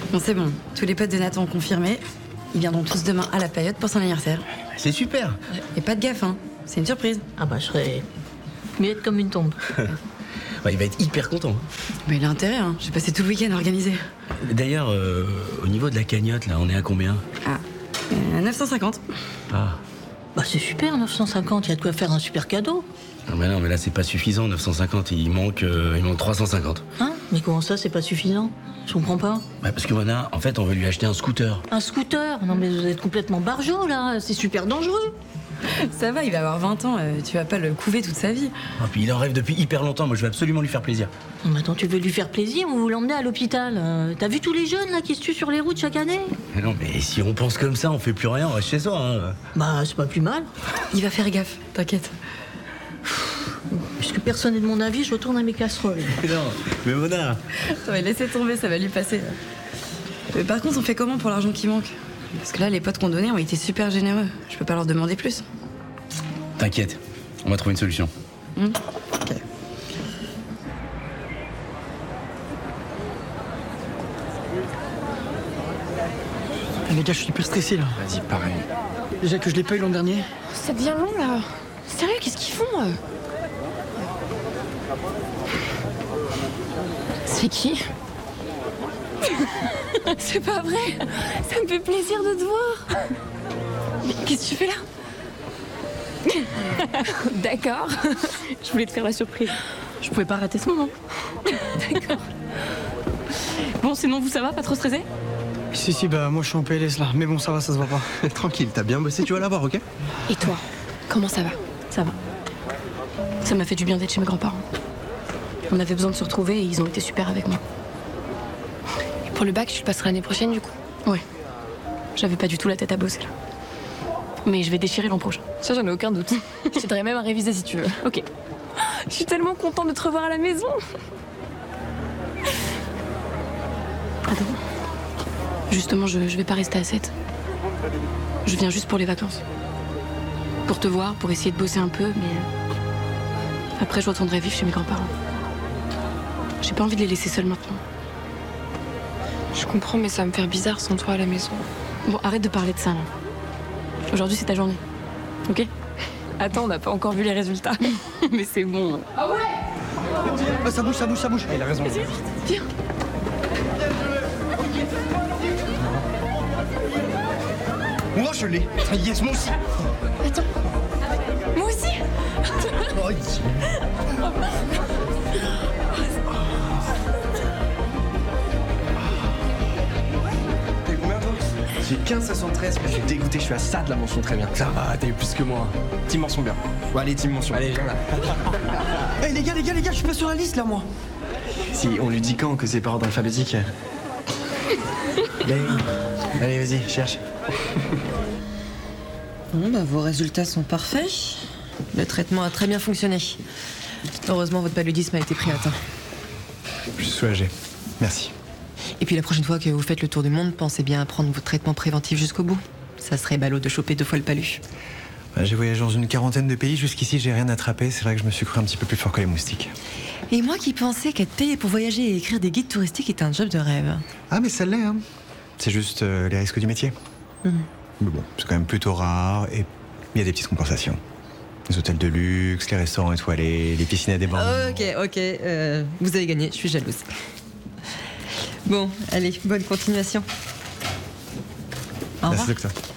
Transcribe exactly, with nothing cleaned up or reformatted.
Bon, c'est bon. Tous les potes de Nathan ont confirmé. Ils viendront tous demain à la période pour son anniversaire. C'est super. Et pas de gaffe, hein. C'est une surprise. Ah bah, je serais muette comme une tombe. Ouais, il va être hyper content. Bah, il a intérêt, hein. J'ai passé tout le week-end à organiser. D'ailleurs, euh, au niveau de la cagnotte, là, on est à combien? Ah, euh, neuf cent cinquante. Ah. Bah, c'est super, neuf cent cinquante, il y a de quoi faire un super cadeau. Non, mais non, mais là, c'est pas suffisant, neuf cent cinquante. Il manque, euh, il manque trois cent cinquante. Hein? Mais comment ça, c'est pas suffisant? Je comprends pas. Bah, parce que Mona, en fait, on veut lui acheter un scooter. Un scooter? Non mais vous êtes complètement barjot, là. C'est super dangereux. Ça va, il va avoir vingt ans. euh, tu vas pas le couver toute sa vie. Ah, puis il en rêve depuis hyper longtemps. Moi, je veux absolument lui faire plaisir. Non, mais attends, tu veux lui faire plaisir ou vous l'emmener à l'hôpital? Euh, T'as vu tous les jeunes, là, qui se tuent sur les routes chaque année? Mais non, mais si on pense comme ça, on fait plus rien, on reste chez soi. Hein. Bah, c'est pas plus mal. Il va faire gaffe, t'inquiète. Puisque personne n'est de mon avis, je retourne à mes casseroles. Mais non, mais Mona. Ouais, laissez tomber, ça va lui passer. Mais par contre, on fait comment pour l'argent qui manque? Parce que là, les potes qu'on donnait ont été super généreux. Je peux pas leur demander plus. T'inquiète, on va trouver une solution. Hum Ok. Ah, les gars, je suis hyper stressé là. Vas-y, pareil. Déjà que je l'ai pas eu l'an dernier. Ça devient long là. Sérieux, qu'est-ce qu'ils font euh C'est qui? C'est pas vrai. Ça me fait plaisir de te voir. Mais qu'est-ce que tu fais là? D'accord. Je voulais te faire la surprise. Je pouvais pas rater ce moment. D'accord. Bon, sinon, vous, ça va? Pas trop stressé? Si, si, bah moi je suis en P L S là. Mais bon, ça va, ça se voit pas. Tranquille, t'as bien bossé, tu vas la voir, ok? Et toi? Comment ça va? Ça va. Ça m'a fait du bien d'être chez mes grands-parents. On avait besoin de se retrouver et ils ont été super avec moi. Et pour le bac, tu le passeras l'année prochaine du coup? Ouais. J'avais pas du tout la tête à bosser là. Mais je vais déchirer l'an prochain. Ça, j'en ai aucun doute. Je t'aiderai même à réviser si tu veux. Ok. Je suis tellement contente de te revoir à la maison. Attends. Justement, je, je vais pas rester à sept. Je viens juste pour les vacances. Pour te voir, pour essayer de bosser un peu, mais... Après, je retournerai vivre chez mes grands-parents. J'ai pas envie de les laisser seuls maintenant. Je comprends, mais ça va me faire bizarre sans toi à la maison. Bon, arrête de parler de ça, là. Aujourd'hui, c'est ta journée. Ok? Attends, on n'a pas encore vu les résultats. Mais c'est bon. Ah, ça bouge, ça bouge, ça bouge. Il a raison. Viens. Moi, je l'ai. Yes, moi aussi. Attends. Moi aussi. Oh, yes. T'as eu combien, toi? J'ai quinze soixante-treize, mais je suis dégoûté, je suis à ça de la mention très bien. Ça va, t'as eu plus que moi. Team mention bien. Bon, allez, team mention. Allez, viens là. Hey les gars, les gars, les gars, je suis pas sur la liste là, moi. Si, on lui dit quand que c'est par ordre alphabétique? Allez, allez, vas-y, cherche. Bon, bah, vos résultats sont parfaits. Le traitement a très bien fonctionné. Heureusement, votre paludisme a été pris à temps. Je suis soulagé. Merci. Et puis la prochaine fois que vous faites le tour du monde, pensez bien à prendre votre traitement préventif jusqu'au bout. Ça serait ballot de choper deux fois le palu. Bah, j'ai voyagé dans une quarantaine de pays. Jusqu'ici, j'ai rien attrapé. C'est vrai que je me suis cru un petit peu plus fort que les moustiques. Et moi qui pensais qu'être payé pour voyager et écrire des guides touristiques était un job de rêve. Ah, mais ça l'est, hein. C'est juste euh, les risques du métier. Mmh. Mais bon, c'est quand même plutôt rare et il y a des petites compensations. Les hôtels de luxe, les restaurants étoilés, les piscines à débordements. Ok, ok, euh, vous avez gagné, je suis jalouse. Bon, allez, bonne continuation. Au revoir. Merci, docteur.